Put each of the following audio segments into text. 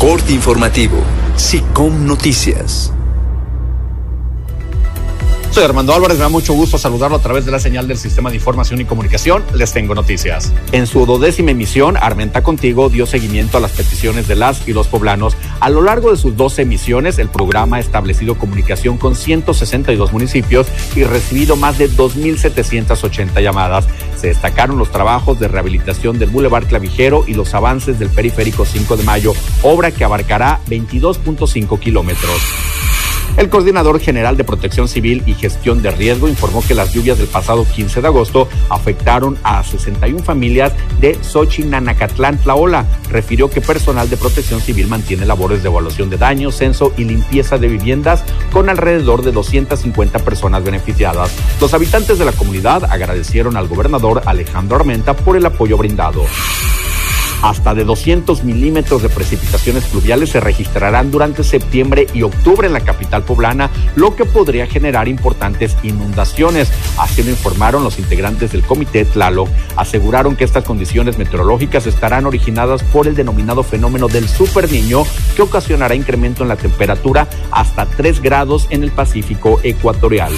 Reporte informativo. SICOM Noticias. Soy Armando Álvarez, me da mucho gusto saludarlo a través de la señal del Sistema de Información y Comunicación. Les tengo noticias. En su 12ª emisión, Armenta Contigo dio seguimiento a las peticiones de las y los poblanos. A lo largo de sus 12 emisiones, el programa ha establecido comunicación con 162 municipios y recibido más de 2,780 llamadas. Se destacaron los trabajos de rehabilitación del Boulevard Clavijero y los avances del Periférico 5 de Mayo, obra que abarcará 22.5 kilómetros. El coordinador general de Protección Civil y Gestión de Riesgo informó que las lluvias del pasado 15 de agosto afectaron a 61 familias de Xochinacatlán, Tlaola. Refirió que personal de Protección Civil mantiene labores de evaluación de daños, censo y limpieza de viviendas con alrededor de 250 personas beneficiadas. Los habitantes de la comunidad agradecieron al gobernador Alejandro Armenta por el apoyo brindado. Hasta de 200 milímetros de precipitaciones pluviales se registrarán durante septiembre y octubre en la capital poblana, lo que podría generar importantes inundaciones. Así lo informaron los integrantes del Comité Tlaloc. Aseguraron que estas condiciones meteorológicas estarán originadas por el denominado fenómeno del Superniño, que ocasionará incremento en la temperatura hasta 3 grados en el Pacífico ecuatorial.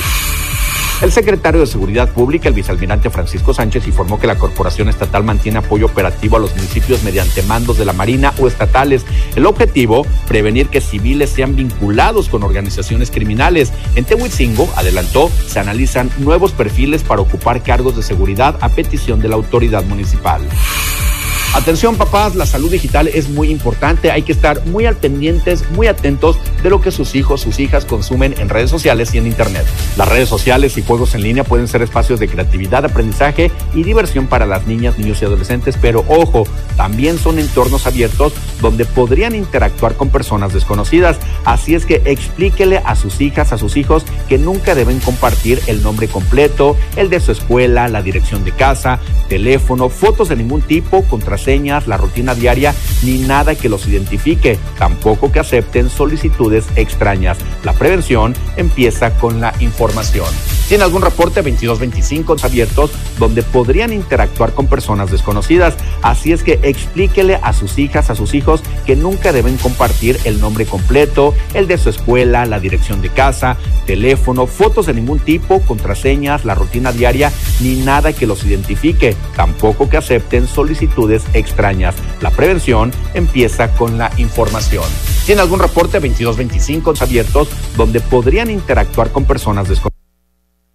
El secretario de Seguridad Pública, el vicealmirante Francisco Sánchez, informó que la corporación estatal mantiene apoyo operativo a los municipios mediante mandos de la Marina o estatales. El objetivo, prevenir que civiles sean vinculados con organizaciones criminales. En Tehuitzingo, adelantó, se analizan nuevos perfiles para ocupar cargos de seguridad a petición de la autoridad municipal. Atención papás, la salud digital es muy importante, hay que estar muy al pendientes, muy atentos de lo que sus hijos, sus hijas consumen en redes sociales y en internet. Las redes sociales y juegos en línea pueden ser espacios de creatividad, aprendizaje y diversión para las niñas, niños y adolescentes, pero ojo, también son entornos abiertos donde podrían interactuar con personas desconocidas. Así es que explíquele a sus hijas, a sus hijos que nunca deben compartir el nombre completo, el de su escuela, la dirección de casa, teléfono, fotos de ningún tipo, contraseñas, la rutina diaria, ni nada que los identifique. Tampoco que acepten solicitudes extrañas. La prevención empieza con la información. ¿Tiene algún reporte? 2225 abiertos donde podrían interactuar con personas desconocidas. Así es que explíquele a sus hijas, a sus hijos que nunca deben compartir el nombre completo, el de su escuela, la dirección de casa, teléfono, fotos de ningún tipo, contraseñas, la rutina diaria, ni nada que los identifique. Tampoco que acepten solicitudes extrañas. La prevención empieza con la información. ¿Tiene algún reporte? 2225 abiertos donde podrían interactuar con personas desconocidas.